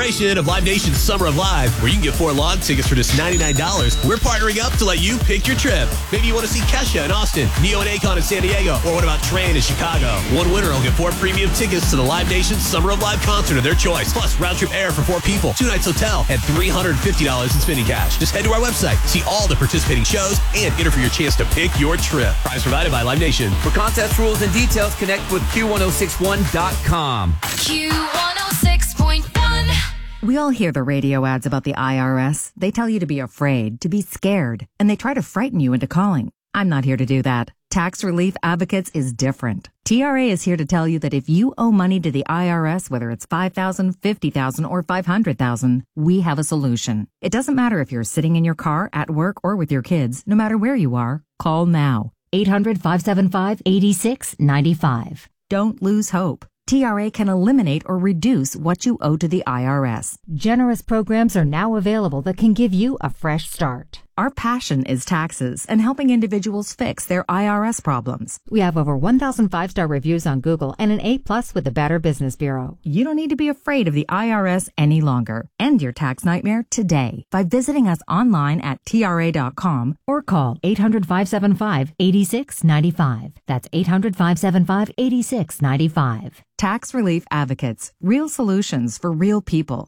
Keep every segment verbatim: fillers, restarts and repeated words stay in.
Of Live Nation's Summer of Live, where you can get four lawn tickets for just ninety-nine dollars. We're partnering up to let you pick your trip. Maybe you want to see Kesha in Austin, Neo and Akon in San Diego, or what about Train in Chicago? One winner will get four premium tickets to the Live Nation's Summer of Live concert of their choice, plus round-trip air for four people, two nights hotel, and three hundred fifty dollars in spending cash. Just head to our website, see all the participating shows, and enter for your chance to pick your trip. Prize provided by Live Nation. For contest rules and details, connect with Q ten sixty-one dot com. Q ten six point one. We all hear the radio ads about the I R S. They tell you to be afraid, to be scared, and they try to frighten you into calling. I'm not here to do that. Tax Relief Advocates is different. T R A is here to tell you that if you owe money to the I R S, whether it's five thousand dollars, fifty thousand dollars, or five hundred thousand dollars, we have a solution. It doesn't matter if you're sitting in your car, at work, or with your kids. No matter where you are, call now. eight hundred, five seven five, eight six nine five. Don't lose hope. T R A can eliminate or reduce what you owe to the I R S. Generous programs are now available that can give you a fresh start. Our passion is taxes and helping individuals fix their I R S problems. We have over one thousand five-star reviews on Google and an A plus with the Better Business Bureau. You don't need to be afraid of the I R S any longer. End your tax nightmare today by visiting us online at T R A dot com or call eight hundred, five seven five, eight six nine five. That's eight hundred, five seven five, eight six nine five. Tax Relief Advocates. Real solutions for real people.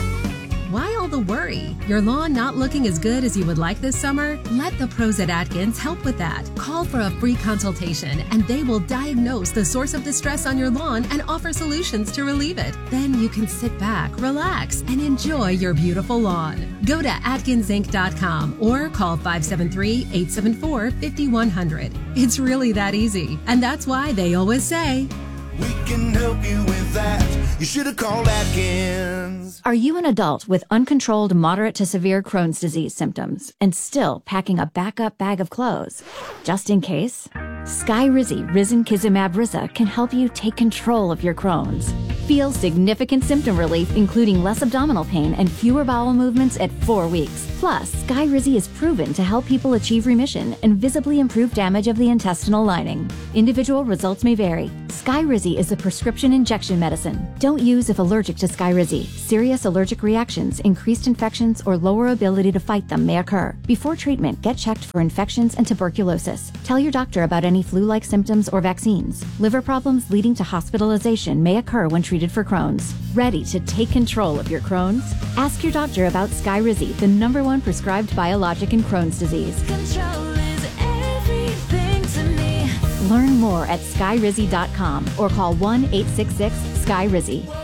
Why all the worry? Your lawn not looking as good as you would like this summer? Let the pros at Atkins help with that. Call for a free consultation and they will diagnose the source of the stress on your lawn and offer solutions to relieve it. Then you can sit back, relax, and enjoy your beautiful lawn. Go to atkins inc dot com or call five seven three, eight seven four, five one zero zero. It's really that easy. And that's why they always say, we can help you with that. You should have called Atkins. Are you an adult with uncontrolled moderate to severe Crohn's disease symptoms and still packing a backup bag of clothes? Just in case, Skyrizi Risankizumab Riza can help you take control of your Crohn's. Feel significant symptom relief, including less abdominal pain and fewer bowel movements at four weeks. Plus, Skyrizi is proven to help people achieve remission and visibly improve damage of the intestinal lining. Individual results may vary. Skyrizi is a prescription injection medicine. Don't use if allergic to Skyrizi. Serious allergic reactions, increased infections, or lower ability to fight them may occur. Before treatment, get checked for infections and tuberculosis. Tell your doctor about any flu-like symptoms or vaccines. Liver problems leading to hospitalization may occur when treated for Crohn's. Ready to take control of your Crohn's? Ask your doctor about Skyrizi, the number one prescribed biologic in Crohn's disease. Control is everything to me. Learn more at skyrizi dot com or call one eight six six, S K Y R I Z I.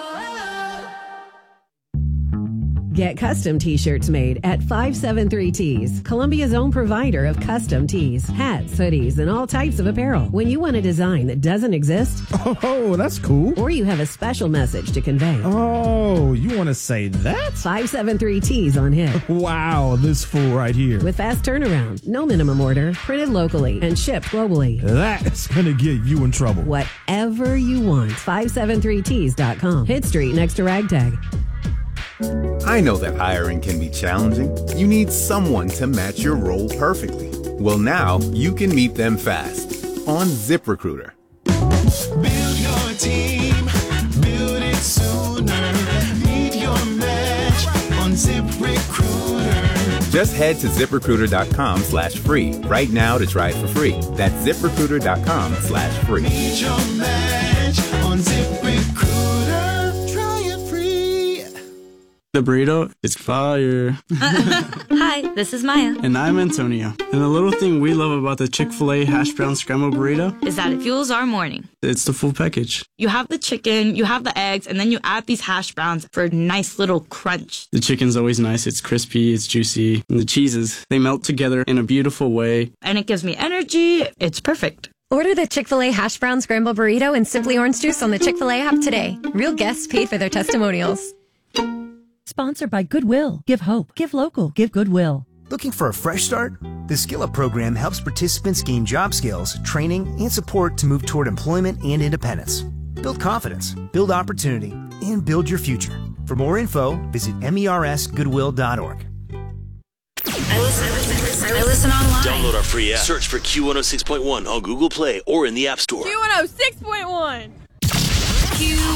Get custom t-shirts made at five seven three Tees, Columbia's own provider of custom tees, hats, hoodies, and all types of apparel. When you want a design that doesn't exist, oh, that's cool. Or you have a special message to convey. Oh, you want to say that? five seven three Tees on hit. Wow, this fool right here. With fast turnaround, no minimum order, printed locally, and shipped globally. That's going to get you in trouble. Whatever you want, five seven three tees dot com. Hit Street next to Ragtag. I know that hiring can be challenging. You need someone to match your role perfectly. Well, now you can meet them fast on ZipRecruiter. Build your team, build it sooner. Meet your match on ZipRecruiter. Just head to ZipRecruiter.com slash free right now to try it for free. That's ZipRecruiter.com slash free. Meet your match on ZipRecruiter. Try it free. The burrito is fire. Hi, this is Maya. And I'm Antonio. And the little thing we love about the Chick-fil-A hash brown scrambled burrito is that it fuels our morning. It's the full package. You have the chicken, you have the eggs, and then you add these hash browns for a nice little crunch. The chicken's always nice. It's crispy, it's juicy. And the cheeses, they melt together in a beautiful way. And it gives me energy. It's perfect. Order the Chick-fil-A hash brown scrambled burrito and Simply Orange Juice on the Chick-fil-A app today. Real guests paid for their testimonials. Sponsored by Goodwill. Give hope. Give local. Give Goodwill. Looking for a fresh start? The Skill Up program helps participants gain job skills, training, and support to move toward employment and independence. Build confidence, build opportunity, and build your future. For more info, visit mers goodwill dot org. I listen, I listen, I listen online. Download our free app. Search for Q one oh six point one on Google Play or in the App Store. Q one oh six point one. Q one oh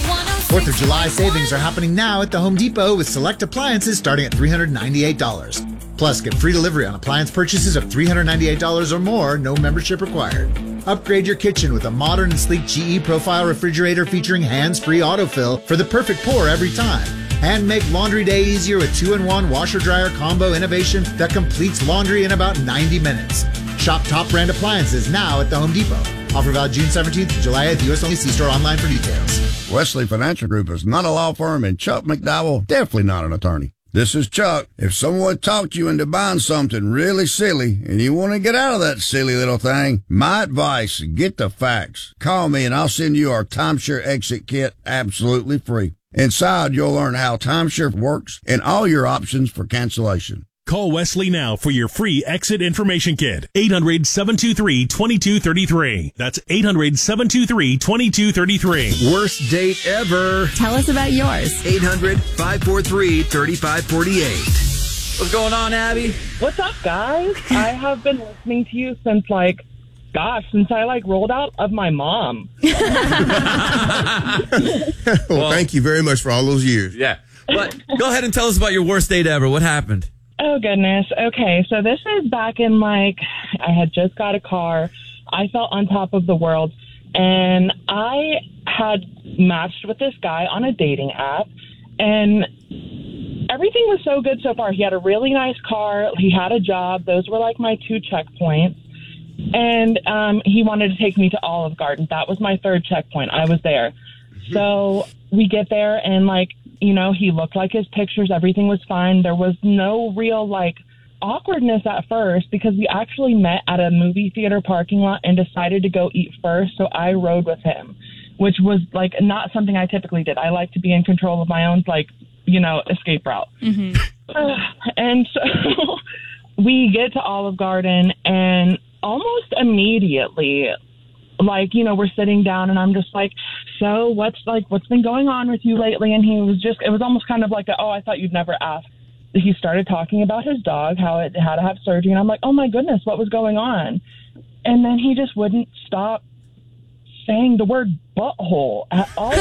fourth of July savings are happening now at the Home Depot with select appliances starting at three hundred ninety-eight dollars. Plus, get free delivery on appliance purchases of three hundred ninety-eight dollars or more, no membership required. Upgrade your kitchen with a modern and sleek G E Profile refrigerator featuring hands-free autofill for the perfect pour every time. And make laundry day easier with two in one washer-dryer combo innovation that completes laundry in about ninety minutes. Shop top brand appliances now at the Home Depot. Offer valid June seventeenth to July eighth. U S only. See store online for details. Wesley Financial Group is not a law firm, and Chuck McDowell definitely not an attorney. This is Chuck. If someone talked you into buying something really silly and you want to get out of that silly little thing, my advice, get the facts. Call me and I'll send you our timeshare exit kit absolutely free. Inside, you'll learn how timeshare works and all your options for cancellation. Call Wesley now for your free exit information kit. eight hundred, seven two three, two two three three. That's eight hundred, seven two three, two two three three. Worst date ever. Tell us about yours. eight hundred, five four three, three five four eight. What's going on, Abby? What's up, guys? I have been listening to you since, like, gosh, since I, like, rolled out of my mom. well, well, thank you very much for all those years. Yeah. But go ahead and tell us about your worst date ever. What happened? Oh, goodness. Okay, so this is back in, like, I had just got a car. I felt on top of the world. And I had matched with this guy on a dating app. And everything was so good so far. He had a really nice car. He had a job. Those were, like, my two checkpoints. And um, he wanted to take me to Olive Garden. That was my third checkpoint. I was there. Mm-hmm. So we get there, and, like, you know, he looked like his pictures. Everything was fine. There was no real, like, awkwardness at first because we actually met at a movie theater parking lot and decided to go eat first. So I rode with him, which was, like, not something I typically did. I like to be in control of my own, like, you know, escape route. Mm-hmm. Uh, and so we get to Olive Garden, and almost immediately, like, you know, we're sitting down and I'm just like, so what's like, what's been going on with you lately? And he was just, it was almost kind of like, a, oh, I thought you'd never ask. He started talking about his dog, how it had to have surgery. And I'm like, oh my goodness, what was going on? And then he just wouldn't stop saying the word butthole at all.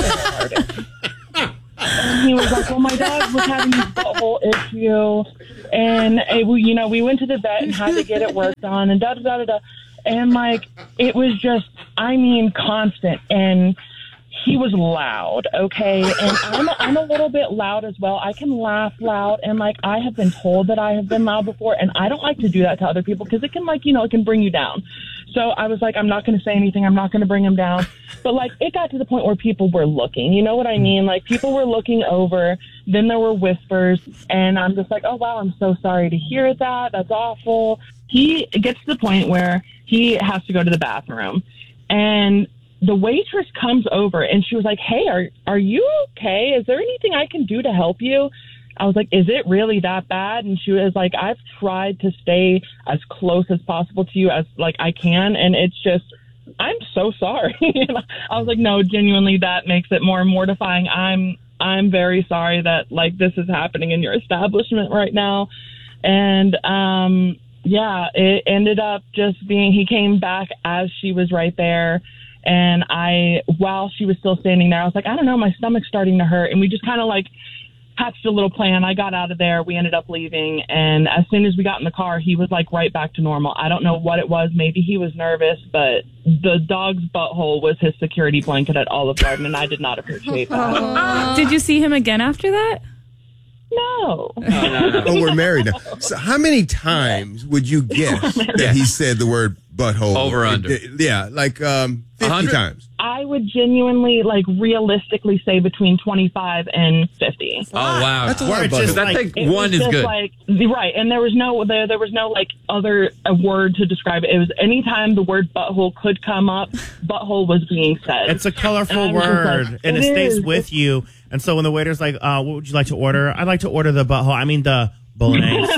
And he was like, well, my dog was having this butthole issue. And, it, you know, we went to the vet and had to get it worked on and da da da da da. And, like, it was just, I mean, constant. And he was loud, okay? And I'm, I'm a little bit loud as well. I can laugh loud. And, like, I have been told that I have been loud before. And I don't like to do that to other people because it can, like, you know, it can bring you down. So I was like, I'm not going to say anything. I'm not going to bring him down. But, like, it got to the point where people were looking. You know what I mean? Like, people were looking over. Then there were whispers. And I'm just like, oh, wow, I'm so sorry to hear that. That's awful. He gets to the point where he has to go to the bathroom. And the waitress comes over, and she was like, hey, are are you okay? Is there anything I can do to help you? I was like, is it really that bad? And she was like, I've tried to stay as close as possible to you as, like, I can, and it's just, I'm so sorry. I was like, no, genuinely, that makes it more mortifying. I'm I'm very sorry that, like, this is happening in your establishment right now. And, um, yeah, it ended up just being, he came back as she was right there. And I, while she was still standing there, I was like, I don't know, my stomach's starting to hurt. And we just kind of, like, hatched a little plan. I got out of there. We ended up leaving. And as soon as we got in the car, he was, like, right back to normal. I don't know what it was. Maybe he was nervous, but the dog's butthole was his security blanket at Olive Garden, and I did not appreciate that. Oh. Did you see him again after that? No. Oh, no, no. Oh, we're married now. So how many times would you guess that he said the word butthole? Over under. Yeah, like um, fifty times. I would genuinely, like, realistically say between twenty-five and fifty. Oh, wow. That's a lot of butthole. I think one is good. Like, right, and there was no there, there was no, like, other a word to describe it. It was anytime the word butthole could come up, butthole was being said. It's a colorful word, like, and it, it stays is. with you. And so when the waiter's like, uh, what would you like to order? I'd like to order the butthole. I mean, the bolognese.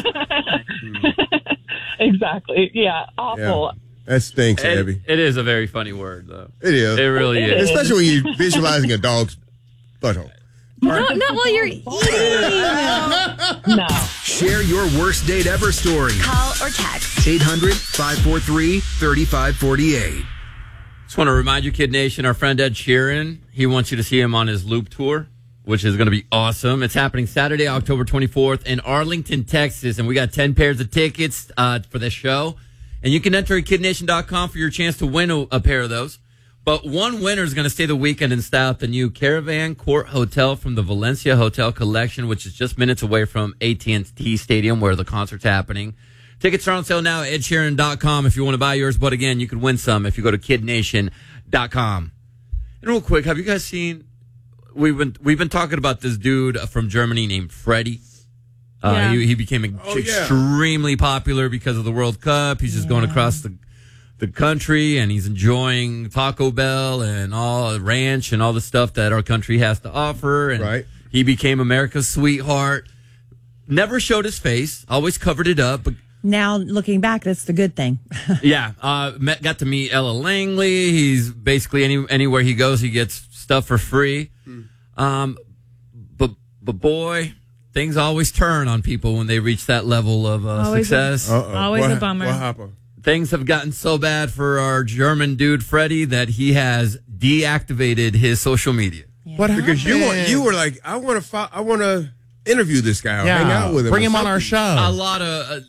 Exactly. Yeah. Awful. Yeah. That stinks, it, Abby. It is a very funny word, though. It is. It really it is. is. Especially when you're visualizing a dog's butthole. Not, not while you're eating. No. Share your worst date ever story. Call or text. eight hundred, five four three, three five four eight. Just want to remind you, Kid Nation, our friend Ed Sheeran, he wants you to see him on his Loop Tour, which is going to be awesome. It's happening Saturday, October twenty-fourth in Arlington, Texas, and we got ten pairs of tickets uh, for this show. And you can enter at kid nation dot com for your chance to win a, a pair of those. But one winner is going to stay the weekend in style at the new Caravan Court Hotel from the Valencia Hotel Collection, which is just minutes away from A T and T Stadium where the concert's happening. Tickets are on sale now at ed sheeran dot com if you want to buy yours. But again, you can win some if you go to kid nation dot com. And real quick, have you guys seen, we've been, we've been talking about this dude from Germany named Freddie. Uh, Yeah. he, he became Oh, yeah. extremely popular because of the World Cup. He's just going across the the country, and he's enjoying Taco Bell and all ranch and all the stuff that our country has to offer. And Right. he became America's sweetheart. Never showed his face, always covered it up. But Now, looking back, that's the good thing. yeah, uh, met, got to meet Ella Langley. He's basically any anywhere he goes, he gets stuff for free. Um, but but boy, things always turn on people when they reach that level of uh, Always a- success. Uh-oh. always What- a bummer. what happened? Things have gotten so bad for our German dude Freddie that he has deactivated his social media. What because you were, you were like, I want to fo- I want to interview this guy or hang out with him. or something. A lot of uh,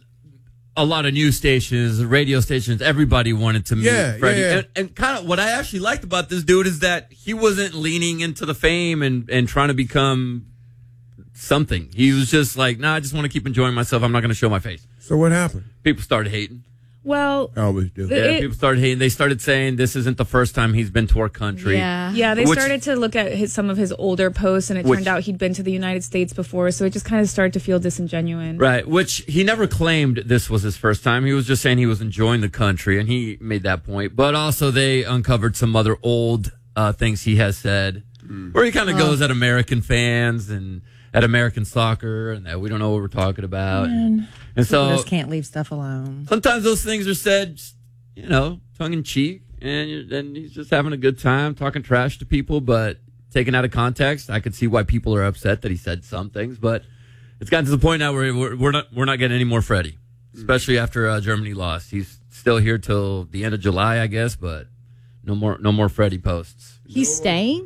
a lot of news stations, radio stations, everybody wanted to meet Yeah, Freddie. yeah, yeah. And, and kind of what I actually liked about this dude is that he wasn't leaning into the fame and, and trying to become something. He was just like, nah, I just want to keep enjoying myself. I'm not going to show my face. So what happened? People started hating. Well, I always do. The- Yeah, it- people started hating. They started saying this isn't the first time he's been to our country. Yeah, yeah. They Which- started to look at his, some of his older posts, and it Which- turned out he'd been to the United States before, so it just kind of started to feel disingenuous. Right, which he never claimed this was his first time. He was just saying he was enjoying the country, and he made that point. But also, they uncovered some other old uh, things he has said, where he kind of Oh. goes at American fans and at American soccer, and that we don't know what we're talking about. Man, and people so just can't leave stuff alone. sometimes those things are said, you know, tongue in cheek, and you're- and he's just having a good time talking trash to people, but taken out of context, I could see why people are upset that he said some things. But it's gotten to the point now where we're, we're not we're not getting any more Freddie, especially after uh, Germany lost. He's still here till the end of July, I guess, but no more no more Freddie posts. He's staying?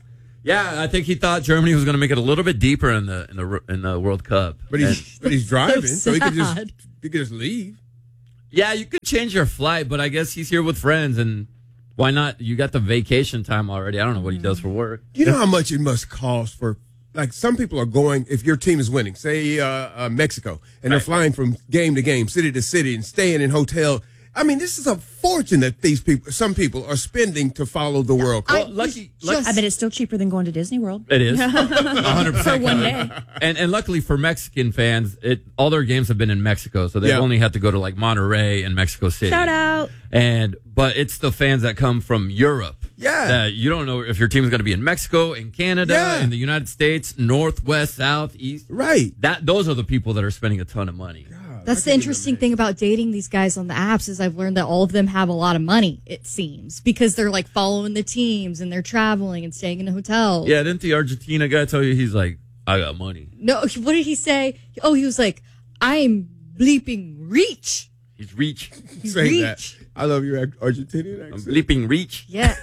Yeah, I think he thought Germany was going to make it a little bit deeper in the in the in the World Cup. But he's but he's driving, so, he could just sad. he could just leave. Yeah, you could change your flight, but I guess he's here with friends, and why not? You got the vacation time already. I don't know what he does for work. You know how much it must cost for, like, some people are going, if your team is winning, say uh, uh, Mexico, and they're flying from game to game, city to city, and staying in hotel. I mean, this is a fortune that these people, some people, are spending to follow the World Cup. Well, lucky, I bet it's still cheaper than going to Disney World. It is. one hundred percent. For one day. And and luckily for Mexican fans, it all their games have been in Mexico, so they've Yeah. only had to go to like Monterrey and Mexico City. Shout out. And but it's the fans that come from Europe. Yeah. That you don't know if your team is going to be in Mexico, in Canada, Yeah. in the United States, north, west, south, east. Right. That those are the people that are spending a ton of money. That's the interesting thing about dating these guys on the apps is I've learned that all of them have a lot of money, it seems, because they're like following the teams and they're traveling and staying in hotels. Yeah, didn't the Argentina guy tell you he's like, I got money? No, what did he say? Oh, he was like, I'm bleeping reach. He's reach. He's Say reach. that. I love your ac- Argentinian I'm accent. bleeping reach. Yeah.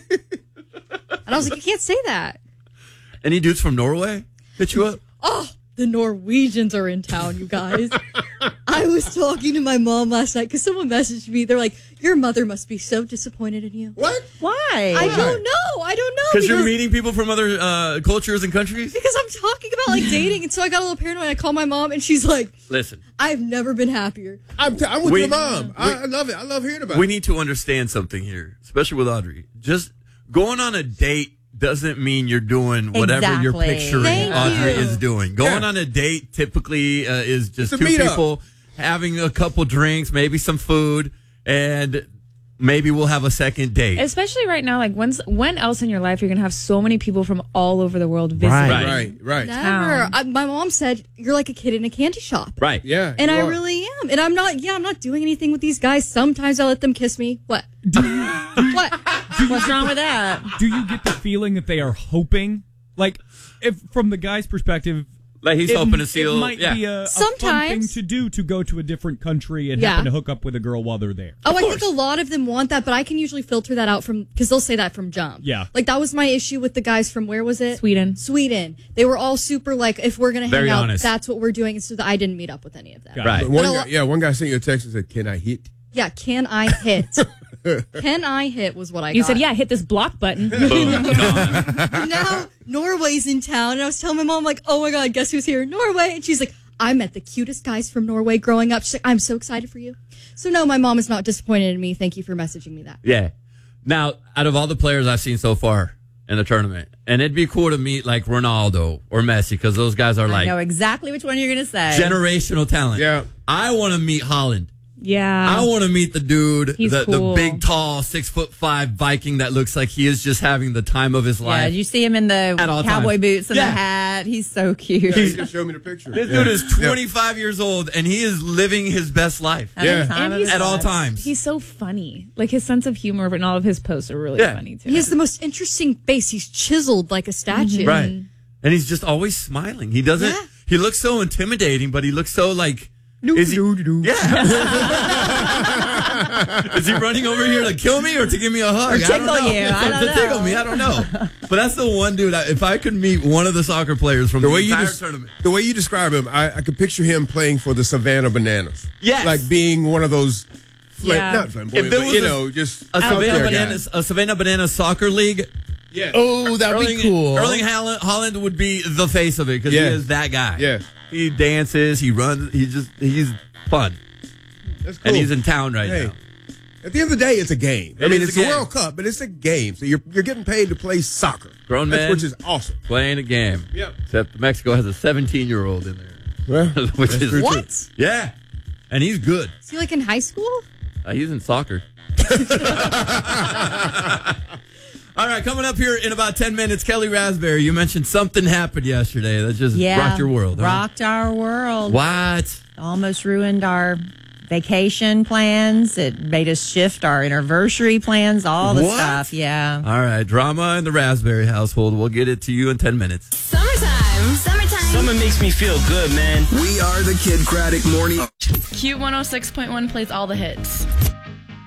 And I was like, you can't say that. Any dudes from Norway hit you up? Oh, the Norwegians are in town, you guys. I was talking to my mom last night because someone messaged me. They're like, your mother must be so disappointed in you. What? Why? I don't know. I don't know. Because you're meeting people from other uh, cultures and countries? Because I'm talking about like dating, and so I got a little paranoid. I called my mom, and she's like, Listen, I've never been happier. I'm, t- I'm with We- your mom. I, I love it. I love hearing about we it. need to understand something here, especially with Audrey. Just going on a date doesn't mean you're doing whatever you're Exactly. picturing Thank Audrey you. is doing. Going Yeah. on a date typically uh, is just It's a two meetup. people having a couple drinks, maybe some food, and maybe we'll have a second date. Especially right now, like when's when else in your life you're gonna have so many people from all over the world visiting? Right. Right, right. Never. I, my mom said you're like a kid in a candy shop. Right. Yeah. And you I are. really am. And I'm not, yeah, I'm not doing anything with these guys. Sometimes I let them kiss me. What? What? What's wrong with that? Do you get the feeling that they are hoping, like, if from the guy's perspective, Like he's it, hoping to seal. It might yeah. be a, a fun Sometimes. thing to do to go to a different country and Yeah. happen to hook up with a girl while they're there. Oh, I think a lot of them want that, but I can usually filter that out from because they'll say that from jump. Yeah. Like that was my issue with the guys from where was it? Sweden. Sweden. They were all super like, if we're gonna Very hang out, honest. that's what we're doing. And so I didn't meet up with any of them. Right. But one But a guy, lo- yeah, one guy sent you a text and said, "Can I hit?" Yeah, can I hit? Can I hit was what I You got. said, yeah, hit this block button. Boom. Gone. Now Norway's in town, and I was telling my mom like, "Oh my god, guess who's here? Norway!" And she's like, "I met the cutest guys from Norway growing up." She's like, "I'm so excited for you." So no, my mom is not disappointed in me. Thank you for messaging me that. Yeah. Now, out of all the players I've seen so far in the tournament, and it'd be cool to meet like Ronaldo or Messi because those guys are I like know exactly which one you're going to say. generational talent. Yeah. I want to meet Holland. Yeah. I want to meet the dude, He's the, cool. the big, tall, six foot five Viking that looks like he is just having the time of his Yeah, life. did you see him in the At all cowboy times. boots and Yeah. the hat? He's so cute. Yeah, he just showed me the picture. This Yeah. dude is Yeah. twenty-five years old and he is living his best life. Having Yeah. the time And of he's- his At all life. times. He's so funny. Like his sense of humor, and all of his posts are really Yeah. funny too. He has the most interesting face. He's chiseled like a statue. Right. And he's just always smiling. He doesn't, Yeah. he looks so intimidating, but he looks so like, is he, yeah. Is he running over here to kill me or to give me a hug? Or I don't tickle know. you. I don't to tickle know. me, I don't know. But that's the one dude, I, if I could meet one of the soccer players from The the, way you entire des- tournament. the way you describe him, I, I could picture him playing for the Savannah Bananas. Yes. Like being one of those, fla- Yeah. not flamboyant, If there but was you a- know, just A out Savannah, there Bananas, a Savannah Banana soccer league. Yeah. Oh, that'd Erling, be cool. Erling Haaland, Holland would be the face of it because Yeah. he is that guy. Yeah. He dances, he runs, he just, he's fun. That's cool. And he's in town right Hey. now. At the end of the day, it's a game. I It mean, is it's a a game. World Cup, but it's a game. So you're you're getting paid to play soccer. Grown That's, men. which is awesome. Playing a game. Yep. Except Mexico has a seventeen-year-old in there. Well, Which that's is true, too. What? Yeah. And he's good. Is he like in high school? Uh, he's in soccer. All right, coming up here in about ten minutes, Kelly Raspberry, you mentioned something happened yesterday that just Yeah. rocked your world. Huh? Rocked our world. What? Almost ruined our vacation plans. It made us shift our anniversary plans, all the What? stuff. Yeah. All right, drama in the Raspberry household. We'll get it to you in ten minutes. Summertime. Summertime. Summer makes me feel good, man. We are the Kid Craddock Morning. Q one oh six point one plays all the hits.